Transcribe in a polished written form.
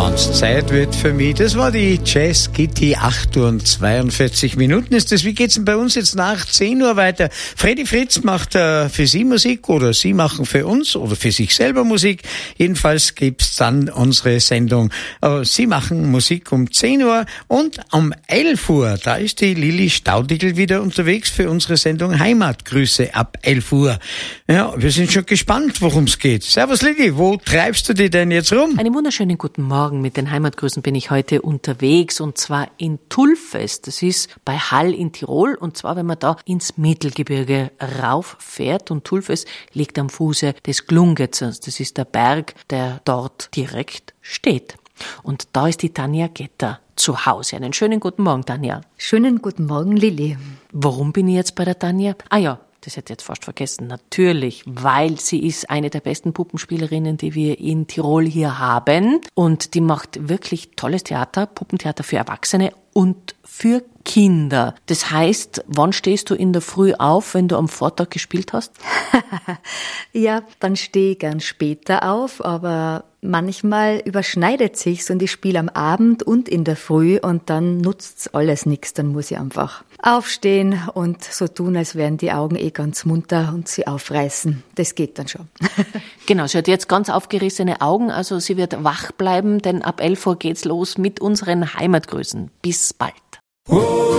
Wenn's Zeit wird für mich. Das war die Jazz Kitty, 8 Uhr und 42 Minuten ist das. Wie geht's denn bei uns jetzt nach 10 Uhr weiter? Freddy Fritz macht für Sie Musik oder Sie machen für uns oder für sich selber Musik. Jedenfalls gibt's dann unsere Sendung. Sie machen Musik um 10 Uhr und um 11 Uhr, da ist die Lilly Staudigl wieder unterwegs für unsere Sendung Heimatgrüße ab 11 Uhr. Ja, wir sind schon gespannt, worum es geht. Servus Lilly, wo treibst du dich denn jetzt rum? Einen wunderschönen guten Morgen. Mit den Heimatgrüßen bin ich heute unterwegs und zwar in Tulfes. Das ist bei Hall in Tirol und zwar, wenn man da ins Mittelgebirge rauffährt und Tulfes liegt am Fuße des Glungetzers. Das ist der Berg, der dort direkt steht. Und da ist die Tanja Getter zu Hause. Einen schönen guten Morgen, Tanja. Schönen guten Morgen, Lilly. Warum bin ich jetzt bei der Tanja? Das hätte ich jetzt fast vergessen. Natürlich, weil sie ist eine der besten Puppenspielerinnen, die wir in Tirol hier haben. Und die macht wirklich tolles Theater, Puppentheater für Erwachsene und für Kinder. Das heißt, wann stehst du in der Früh auf, wenn du am Vortag gespielt hast? Ja, dann stehe ich gern später auf, aber manchmal überschneidet sich's und ich spiele am Abend und in der Früh und dann nutzt's alles nix. Dann muss ich einfach aufstehen und so tun, als wären die Augen ganz munter und sie aufreißen. Das geht dann schon. Genau, sie hat jetzt ganz aufgerissene Augen, also sie wird wach bleiben, denn ab 11 Uhr geht's los mit unseren Heimatgrüßen. Bis bald.